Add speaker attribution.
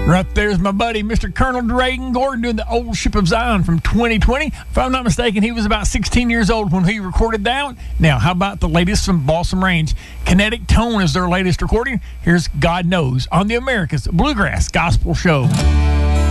Speaker 1: Right there's my buddy, Mr. Colonel Reagan Gordon, doing the Old Ship of Zion from 2020. If I'm not mistaken, he was about 16 years old when he recorded that. Now, how about the latest from Balsam Range? Kinetic Tone is their latest recording. Here's God Knows on the America's Bluegrass Gospel Show.